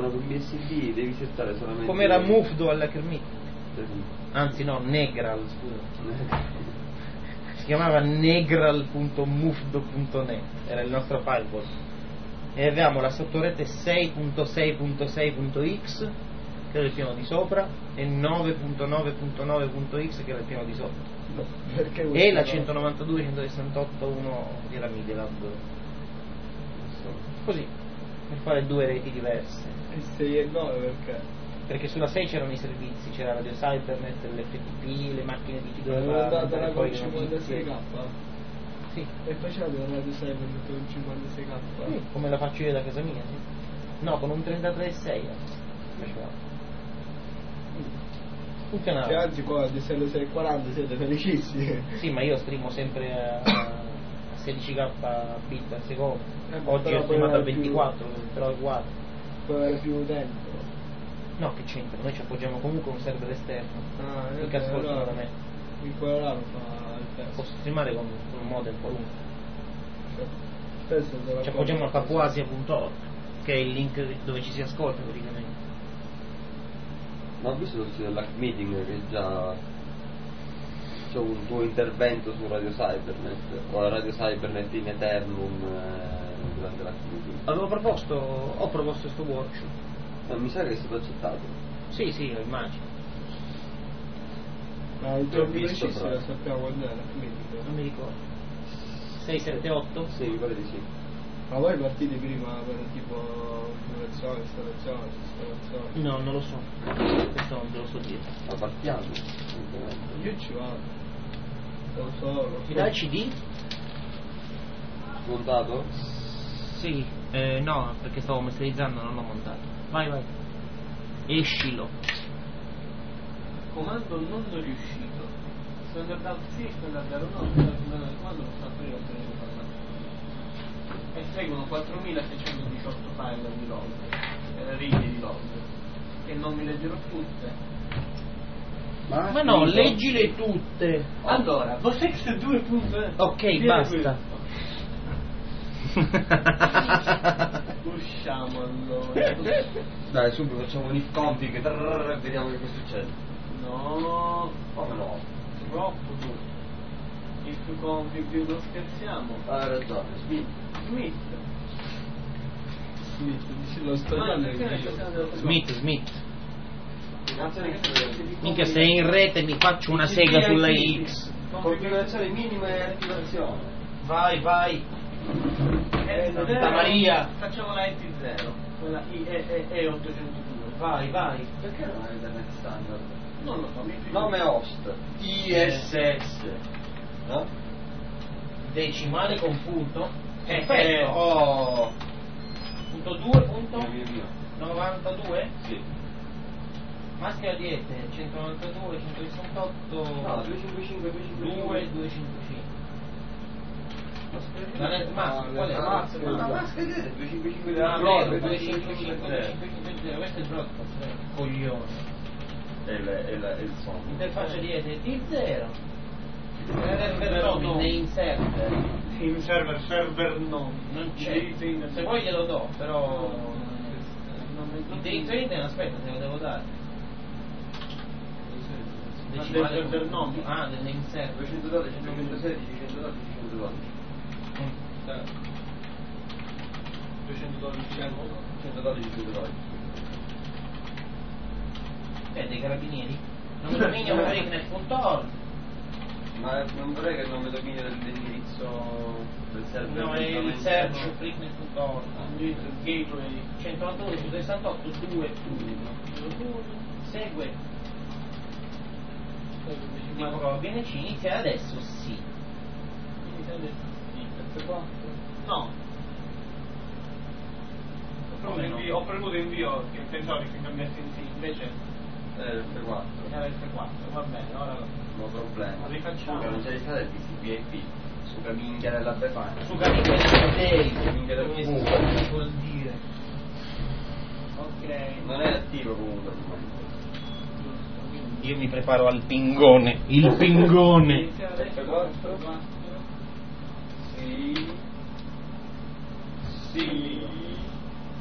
no, con BSD devi settare solamente... Come era Mufdo all'Hacker Meeting. Anzi no, Negral, scusa. Si chiamava negral.mufdo.net, era il nostro firewall. E avevamo la sottorete 6.6.6.x, che era il piano di sopra, e 9.9.9.x, che era il piano di sotto. E la 192.168.1 di la Media Lab. Così, per fare due reti diverse. E 6 e 9 perché? Perché sulla 6 c'erano i servizi, c'era Radio Cybernet, l'FTP, le macchine di chi Avevo doveva dato la poi con 56k? Sì. E facevate una Radio Cybernet con 56k? Sì, come la faccio io da casa mia, sì. No, con un 33.6 facevamo. Funzionava. Cioè, anzi qua di 640 siete felicissimi. Sì, ma io streamo sempre a 16k bit al secondo. Oggi però ho streamato a poi 24, però è uguale. Può avere più tempo. No, che c'entra? Noi ci appoggiamo comunque a un server esterno. Ah, che ascoltano da me. In quello là lo fa il testo. Posso streamare con un modem qualunque. Spesso Ci appoggiamo a papuasia.org, che è il link dove ci si ascolta praticamente. Ma ho visto sul sito dell'Hack Meeting che già c'è un tuo intervento su Radio Cybernet o Radio Cybernet in Eternum durante l'Hack Meeting. Ho proposto questo workshop. Mi sa che è stato accettato. Sì, lo immagino. Ma il L'ho giorno visto, preciso però. lo sappiamo quando era, Non mi ricordo. 6, 7, 8? Sì, mi pare di sì. Ma voi partite prima per tipo installazione, sistemazione? No, non lo so. Questo non te lo so dire. Ma partiamo. Io ci vado. Lo so. Mi dai il CD? Montato? Sì. No, perché stavo masterizzando, non l'ho montato. Vai. Escilo. Comando non riuscito. Standard sì, standard no, standard comando lo sta prima per il passato. E seguono 4618 file di log, righe di log, che non mi leggerò tutte. Ma no, leggile tutte. Allora, Vosex 2.1. Ok, basta. Usciamo allora. Dai, subito facciamo un if config e vediamo che succede. No, Come no? troppo tu. Il più config non scherziamo. Hai ragione, Smith. Smith. Dici lo storiano Smith. Minchia, se è in rete mi faccio una sega sulla X. Configurazione minima e attivazione. Vai. Santa Maria. Facciamo la ET0, quella E802. Vai. Perché non è internet standard? Non lo so, mi fido. Nome host ISS. No? Decimale con punto. Perfetto. Oh. Punto 2 punto Mio. 92. Sì. Maschera di rete 192, 168. No, 255, 2, 255. La net mask, qual è? La maschera di rete 255 Ah, blog, 255, 255, questo è il broadcast, coglione. è il suono. Interfaccia di rete T0. Name server. In server no. Non c'è. Se vuoi glielo do, però. Il diritto internet, aspetta, te lo devo dare. Del server nome. Ah, del name server. 212, 116, 112, 112. 112, 112. Dei carabinieri? Nome dominio freaknet.org. Ma non vorrei che il nome dominio dell'indirizzo del server. No, è il search freaknet.org. Indirizzo gateway 192, 168, 2, 1. Segue. Ma proprio viene C, inizia adesso, sì. No. Ho premuto invio che pensavo che cambiassi in sì, invece F4. era F4, va bene, ora No problema. Rifacciamo. Perché non c'è stata il TCP/IP. Su caminchia della Befana. Su cammino dei Caminchia del come culo. si vuol dire. ok. Non è attivo comunque al momento. Io mi preparo al pingone. Il pingone. Inizia adesso F4. Sì.